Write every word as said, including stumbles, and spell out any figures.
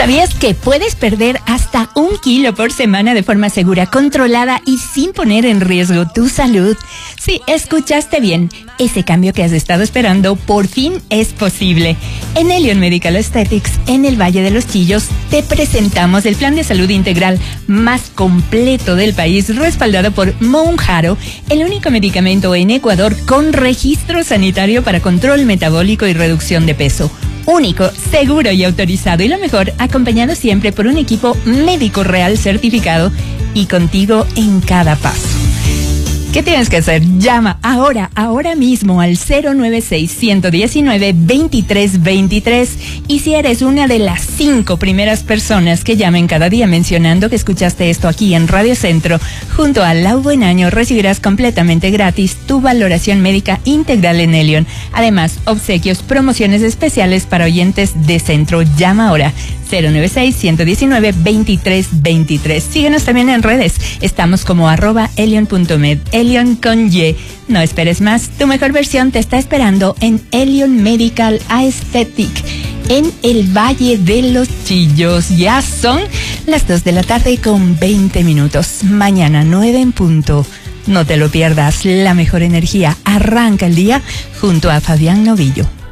¿Sabías que puedes perder hasta un kilo por semana de forma segura, controlada y sin poner en riesgo tu salud? Sí, escuchaste bien. Ese cambio que has estado esperando por fin es posible. En Elion Medical Aesthetics, en el Valle de los Chillos, te presentamos el plan de salud integral más completo del país, respaldado por Mounjaro, el único medicamento en Ecuador con registro sanitario para control metabólico y reducción de peso. Único, seguro y autorizado, y lo mejor, acompañado siempre por un equipo médico real certificado y contigo en cada paso. ¿Qué tienes que hacer? Llama ahora, ahora mismo al cero nueve seis, uno uno nueve, dos tres dos tres, y si eres una de las cinco primeras personas que llamen cada día mencionando que escuchaste esto aquí en Radio Centro junto a Lau Buenaño, recibirás completamente gratis tu valoración médica integral en Elion. Además, obsequios, promociones especiales para oyentes de Centro. Llama ahora cero nueve seis, uno uno nueve, dos tres dos tres. Síguenos también en redes. Estamos como arroba elion punto med. Elion con Y. No esperes más. Tu mejor versión te está esperando en Elion Medical Aesthetic, en el Valle de los Chillos. Ya son las dos de la tarde con veinte minutos. Mañana nueve en punto. No te lo pierdas. La mejor energía arranca el día junto a Fabián Novillo.